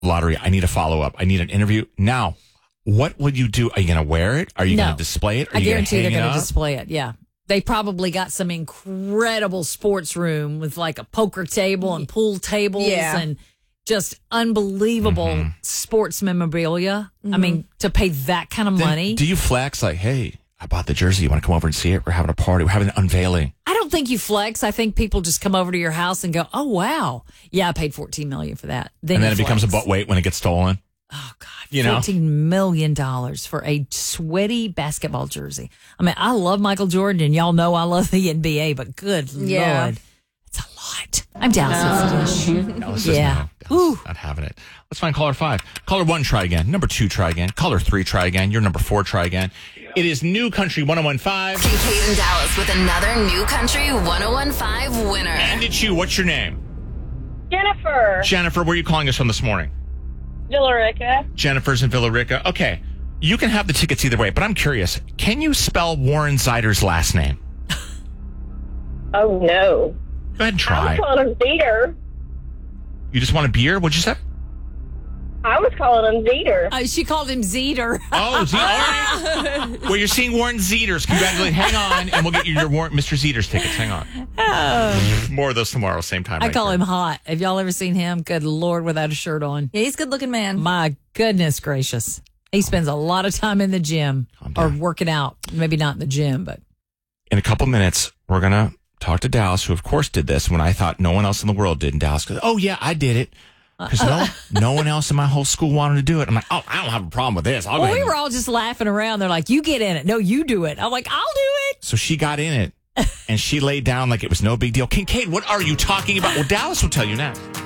lottery. I need a follow-up. I need an interview. Now, what would you do? Are you going to wear it? Are you going to display it? I guarantee they're going to display it, yeah. They probably got some incredible sports room with like a poker table and pool tables and just unbelievable sports memorabilia. I mean, to pay that kind of money. Do you flex like, hey, I bought the jersey. You want to come over and see it? We're having a party. We're having an unveiling. I don't think you flex. I think people just come over to your house and go, oh, wow. Yeah, I paid $14 million for that. And then it becomes a butt weight when it gets stolen. Oh, God. $14 million for a sweaty basketball jersey. I mean, I love Michael Jordan, and y'all know I love the NBA, but good Lord. It's a lot. I'm Dallas. Dallas says no. Dallas not having it. Let's find caller 5. Caller 1, try again. Number 2, try again. Caller 3, try again. You're number 4, try again. It is New Country 101.5. Kincaid and Dallas with another New Country 101.5 winner. And it's you. What's your name? Jennifer. Jennifer, where are you calling us from this morning? Villa Rica. Jennifer's in Villa Rica. Okay. You can have the tickets either way, but I'm curious. Can you spell Warren Zeider's last name? Oh, no. Go ahead and try. I was calling him Zeter. You just want a beer? What'd you say? I was calling him Zeter. She called him Zeter. Oh, Zeter. Well, you're seeing Warren Zeter's. Congratulations. Hang on, and we'll get you your Mr. Zeter's tickets. Hang on. More of those tomorrow, same time. I call him Hot. Have y'all ever seen him? Good Lord, without a shirt on. Yeah, he's a good-looking man. My goodness gracious. He spends a lot of time in the gym or working out. Maybe not in the gym, but. In a couple minutes, we're going to talk to Dallas, who, of course, did this when I thought no one else in the world did. And Dallas goes, oh, yeah, I did it. Because no one else in my whole school wanted to do it. I'm like, oh, I don't have a problem with this. Well, we were all just laughing around. They're like, you get in it. No, you do it. I'm like, I'll do it. So she got in it, and she laid down like it was no big deal. Kincaid, what are you talking about? Well, Dallas will tell you next.